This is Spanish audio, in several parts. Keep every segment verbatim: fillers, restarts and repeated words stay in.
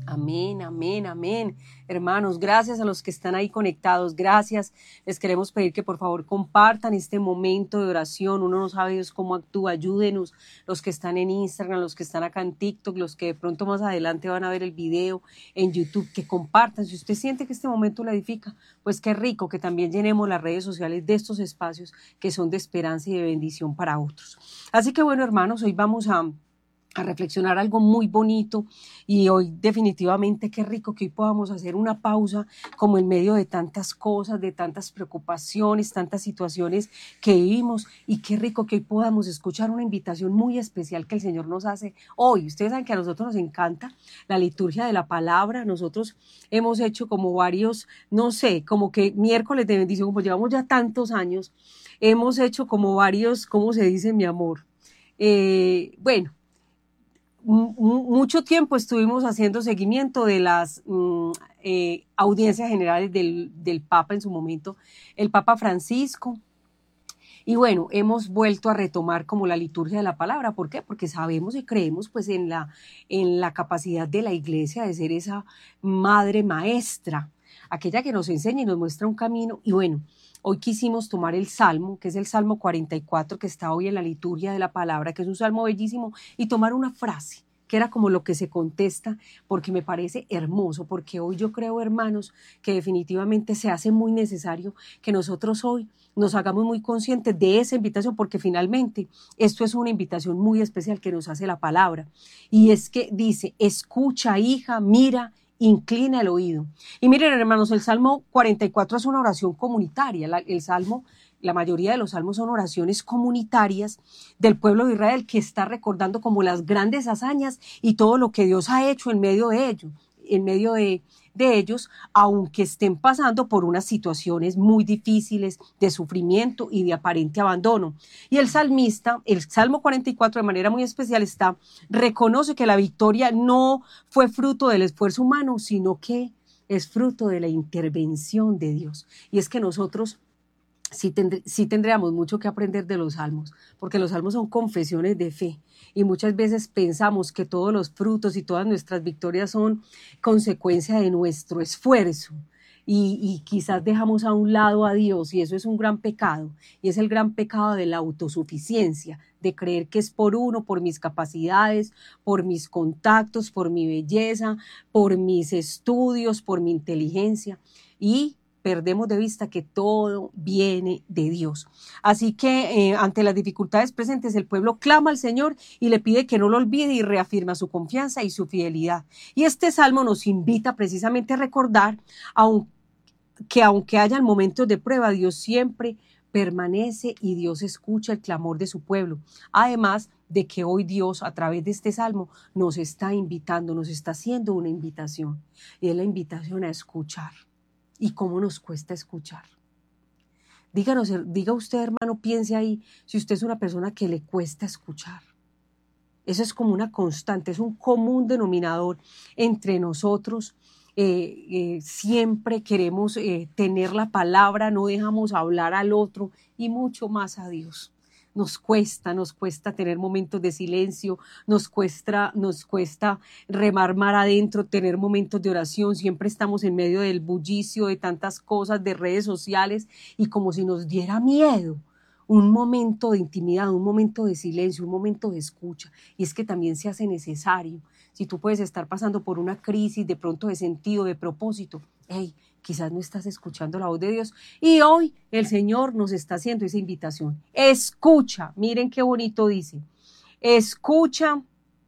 Amén, amén, amén. Hermanos, gracias a los que están ahí conectados, gracias. Les queremos pedir que por favor compartan este momento de oración. Uno no sabe Dios cómo actúa, ayúdenos, los que están en Instagram, los que están acá en TikTok, los que de pronto más adelante van a ver el video en YouTube, que compartan. Si usted siente que este momento la edifica, pues qué rico que también llenemos las redes sociales de estos espacios que son de esperanza y de bendición para otros. Así que bueno, hermanos, hoy vamos a... a reflexionar algo muy bonito y hoy definitivamente qué rico que hoy podamos hacer una pausa como en medio de tantas cosas, de tantas preocupaciones, tantas situaciones que vivimos y qué rico que hoy podamos escuchar una invitación muy especial que el Señor nos hace hoy. Ustedes saben que a nosotros nos encanta la liturgia de la palabra, nosotros hemos hecho como varios, no sé, como que miércoles de bendición, como llevamos ya tantos años, hemos hecho como varios, ¿cómo se dice mi amor? Eh, bueno, mucho tiempo estuvimos haciendo seguimiento de las mm, eh, audiencias generales del, del Papa en su momento, el Papa Francisco. Y bueno, hemos vuelto a retomar como la liturgia de la palabra. ¿Por qué? Porque sabemos y creemos pues en la, en la capacidad de la iglesia de ser esa madre maestra, aquella que nos enseña y nos muestra un camino. Y bueno, hoy quisimos tomar el Salmo, que es el Salmo cuarenta y cuatro, que está hoy en la liturgia de la palabra, que es un salmo bellísimo, y tomar una frase, que era como lo que se contesta, porque me parece hermoso, porque hoy yo creo, hermanos, que definitivamente se hace muy necesario que nosotros hoy nos hagamos muy conscientes de esa invitación, porque finalmente esto es una invitación muy especial que nos hace la palabra, y es que dice, escucha, hija, mira, inclina el oído. Y miren, hermanos, el Salmo cuarenta y cuatro es una oración comunitaria. La, el Salmo, la mayoría de los salmos son oraciones comunitarias del pueblo de Israel que está recordando como las grandes hazañas y todo lo que Dios ha hecho en medio de ellos, en medio de, de ellos, aunque estén pasando por unas situaciones muy difíciles de sufrimiento y de aparente abandono. Y el salmista, el Salmo cuarenta y cuatro de manera muy especial está, reconoce que la victoria no fue fruto del esfuerzo humano, sino que es fruto de la intervención de Dios. Y es que nosotros sí, tendr- sí tendríamos mucho que aprender de los salmos, porque los salmos son confesiones de fe y muchas veces pensamos que todos los frutos y todas nuestras victorias son consecuencia de nuestro esfuerzo y, y quizás dejamos a un lado a Dios y eso es un gran pecado y es el gran pecado de la autosuficiencia, de creer que es por uno, por mis capacidades, por mis contactos, por mi belleza, por mis estudios, por mi inteligencia y perdemos de vista que todo viene de Dios. Así que eh, ante las dificultades presentes, el pueblo clama al Señor y le pide que no lo olvide y reafirma su confianza y su fidelidad. Y este salmo nos invita precisamente a recordar aun, que aunque hayan momentos de prueba, Dios siempre permanece y Dios escucha el clamor de su pueblo. Además de que hoy Dios a través de este salmo nos está invitando, nos está haciendo una invitación y es la invitación a escuchar. ¿Y cómo nos cuesta escuchar? Díganos, diga usted, hermano, piense ahí, si usted es una persona que le cuesta escuchar. Eso es como una constante, es un común denominador entre nosotros. Eh, eh, siempre queremos eh, tener la palabra, no dejamos hablar al otro y mucho más a Dios. Nos cuesta, nos cuesta tener momentos de silencio, nos cuesta, nos cuesta remar mar adentro, tener momentos de oración, siempre estamos en medio del bullicio de tantas cosas, de redes sociales y como si nos diera miedo un momento de intimidad, un momento de silencio, un momento de escucha. Y es que también se hace necesario. Si tú puedes estar pasando por una crisis de pronto de sentido, de propósito, hey, quizás no estás escuchando la voz de Dios. Y hoy el Señor nos está haciendo esa invitación. Escucha, miren qué bonito dice. Escucha,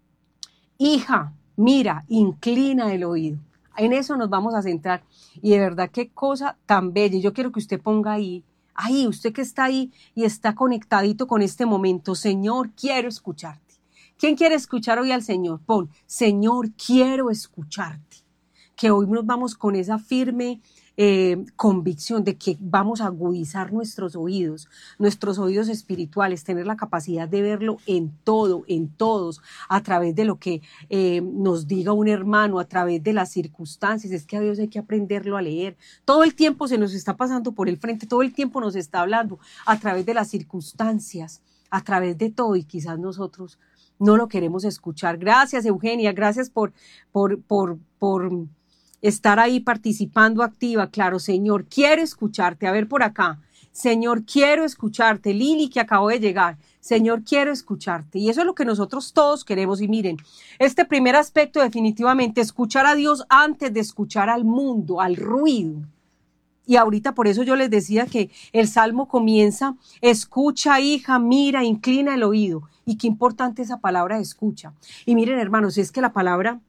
hija, mira, inclina el oído. En eso nos vamos a centrar. Y de verdad, qué cosa tan bella. Yo quiero que usted ponga ahí, ahí, usted que está ahí y está conectadito con este momento. Señor, quiero escucharte. ¿Quién quiere escuchar hoy al Señor? Pon, Señor, quiero escucharte. Que hoy nos vamos con esa firme eh, convicción de que vamos a agudizar nuestros oídos, nuestros oídos espirituales, tener la capacidad de verlo en todo, en todos, a través de lo que eh, nos diga un hermano, a través de las circunstancias. Es que a Dios hay que aprenderlo a leer. Todo el tiempo se nos está pasando por el frente, todo el tiempo nos está hablando a través de las circunstancias, a través de todo y quizás nosotros no lo queremos escuchar. Gracias, Eugenia, gracias por, por, por, por estar ahí participando activa. Claro, Señor, quiero escucharte. A ver por acá. Señor, quiero escucharte. Lili, que acabo de llegar. Señor, quiero escucharte. Y eso es lo que nosotros todos queremos. Y miren, este primer aspecto definitivamente, escuchar a Dios antes de escuchar al mundo, al ruido. Y ahorita por eso yo les decía que el Salmo comienza, escucha, hija, mira, inclina el oído. Y qué importante esa palabra escucha. Y miren, hermanos, es que la palabra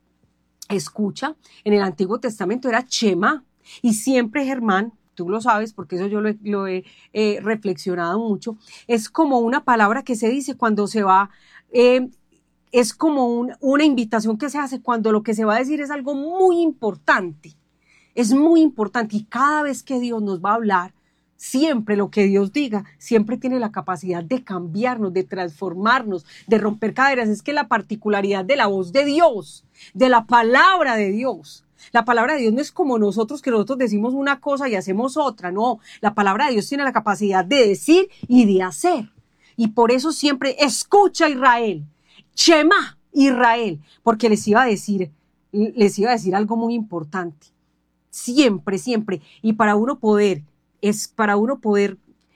escucha en el Antiguo Testamento era Shema. Y siempre, Germán, tú lo sabes porque eso yo lo he, lo he eh, reflexionado mucho, es como una palabra que se dice cuando se va, eh, es como un, una invitación que se hace cuando lo que se va a decir es algo muy importante. Es muy importante y cada vez que Dios nos va a hablar, siempre lo que Dios diga, siempre tiene la capacidad de cambiarnos, de transformarnos, de romper cadenas. Es que la particularidad de la voz de Dios, de la palabra de Dios, la palabra de Dios no es como nosotros, que nosotros decimos una cosa y hacemos otra, no. La palabra de Dios tiene la capacidad de decir y de hacer. Y por eso siempre escucha Israel, Shema Israel, porque les iba a decir, les iba a decir algo muy importante. Siempre, siempre. Y para uno poder, es para uno poder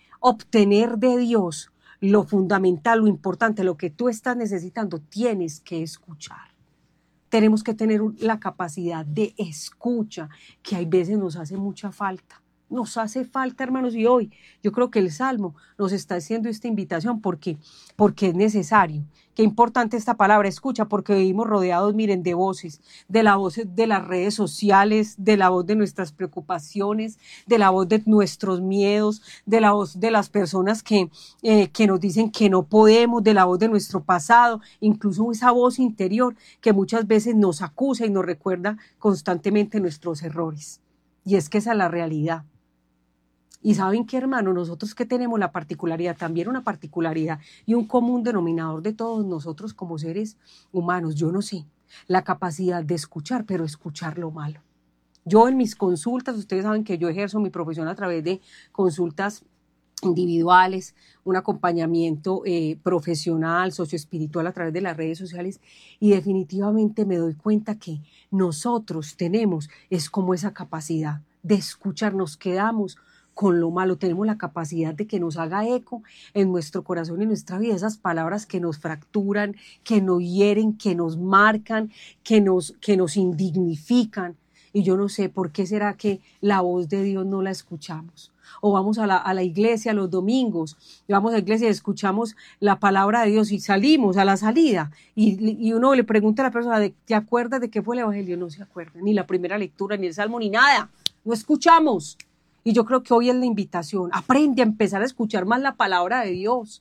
obtener de Dios lo fundamental, lo importante, lo que tú estás necesitando, tienes que escuchar. Tenemos que tener la capacidad de escucha, que hay veces nos hace mucha falta. Nos hace falta, hermanos, y hoy yo creo que el Salmo nos está haciendo esta invitación porque, porque es necesario. Qué importante esta palabra, escucha, porque vivimos rodeados, miren, de voces, de la voz de las redes sociales, de la voz de nuestras preocupaciones, de la voz de nuestros miedos, de la voz de las personas que, eh, que nos dicen que no podemos, de la voz de nuestro pasado, incluso esa voz interior que muchas veces nos acusa y nos recuerda constantemente nuestros errores. Y es que esa es la realidad. Y ¿saben qué, hermano? Nosotros que tenemos la particularidad, también una particularidad y un común denominador de todos nosotros como seres humanos, yo no sé, la capacidad de escuchar, pero escuchar lo malo. Yo en mis consultas, ustedes saben que yo ejerzo mi profesión a través de consultas individuales, un acompañamiento eh, profesional, socioespiritual a través de las redes sociales, y definitivamente me doy cuenta que nosotros tenemos, es como esa capacidad de escuchar, nos quedamos con lo malo, tenemos la capacidad de que nos haga eco en nuestro corazón y en nuestra vida, esas palabras que nos fracturan, que nos hieren, que nos marcan, que nos, que nos indignifican. Y yo no sé por qué será que la voz de Dios no la escuchamos. O vamos a la, a la iglesia los domingos, y vamos a la iglesia y escuchamos la palabra de Dios y salimos a la salida y, y uno le pregunta a la persona, ¿te acuerdas de qué fue el evangelio? No se acuerda, ni la primera lectura, ni el salmo, ni nada, no escuchamos. Y yo creo que hoy es la invitación, aprende a empezar a escuchar más la palabra de Dios.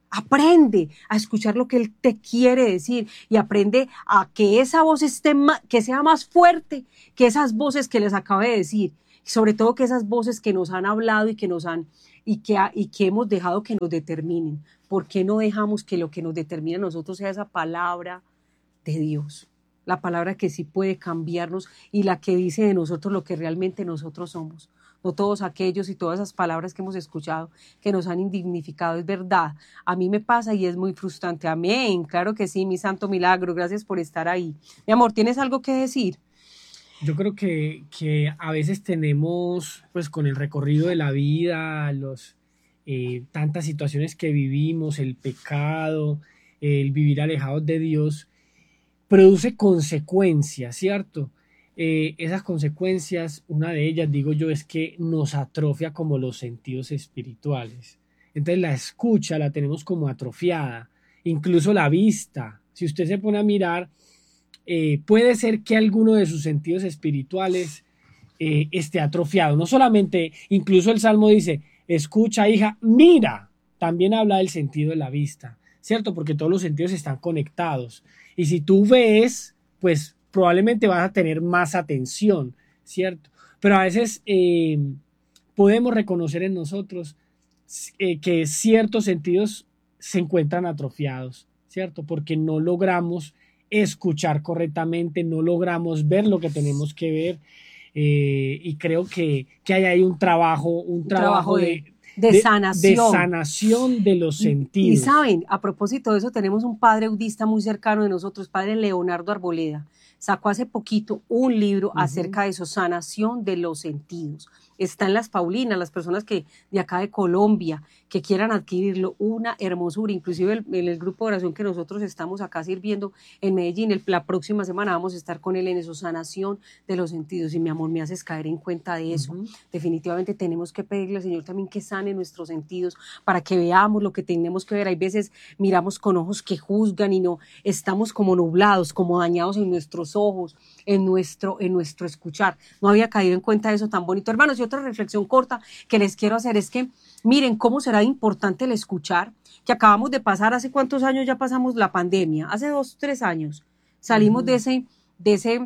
Aprende a escuchar lo que Él te quiere decir y aprende a que esa voz esté más, que sea más fuerte que esas voces que les acabo de decir. Sobre todo que esas voces que nos han hablado y que nos han y que, y que hemos dejado que nos determinen. ¿Por qué no dejamos que lo que nos determine a nosotros sea esa palabra de Dios? La palabra que sí puede cambiarnos y la que dice de nosotros lo que realmente nosotros somos. No todos aquellos y todas esas palabras que hemos escuchado que nos han indignificado, es verdad. A mí me pasa y es muy frustrante. Amén, claro que sí, mi santo milagro, gracias por estar ahí. Mi amor, ¿tienes algo que decir? Yo creo que, que a veces tenemos, pues con el recorrido de la vida, los, eh, tantas situaciones que vivimos, el pecado, el vivir alejados de Dios, produce consecuencias, ¿cierto? Eh, esas consecuencias, una de ellas, digo yo, es que nos atrofia como los sentidos espirituales. Entonces la escucha la tenemos como atrofiada, incluso la vista. Si usted se pone a mirar, eh, puede ser que alguno de sus sentidos espirituales eh, esté atrofiado. No solamente, incluso el Salmo dice, escucha, hija, mira. También habla del sentido de la vista, ¿cierto? Porque todos los sentidos están conectados. Y si tú ves, pues probablemente vas a tener más atención, ¿cierto? Pero a veces eh, podemos reconocer en nosotros eh, que ciertos sentidos se encuentran atrofiados, ¿cierto? Porque no logramos escuchar correctamente, no logramos ver lo que tenemos que ver, eh, y creo que, que hay ahí un trabajo, un, un trabajo, trabajo de, de, de sanación. de sanación de los sentidos. Y, y saben, a propósito de eso, tenemos un padre budista muy cercano de nosotros, padre Leonardo Arboleda. Sacó hace poquito un libro uh-huh. acerca de eso, sanación de los sentidos. Está en Las Paulinas, las personas que de acá de Colombia, que quieran adquirirlo, una hermosura. Inclusive el, el, el grupo de oración que nosotros estamos acá sirviendo en Medellín, el, la próxima semana vamos a estar con él en eso, sanación de los sentidos. Y mi amor, me haces caer en cuenta de eso. Uh-huh. Definitivamente tenemos que pedirle al Señor también que sane nuestros sentidos para que veamos lo que tenemos que ver. Hay veces miramos con ojos que juzgan y no, estamos como nublados, como dañados en nuestros ojos, en nuestro, en nuestro escuchar. No había caído en cuenta de eso tan bonito. Hermanos, y otra reflexión corta que les quiero hacer es que miren cómo será importante el escuchar, que acabamos de pasar, ¿hace cuántos años ya pasamos la pandemia? Hace dos, tres años. Salimos uh-huh. de ese, de ese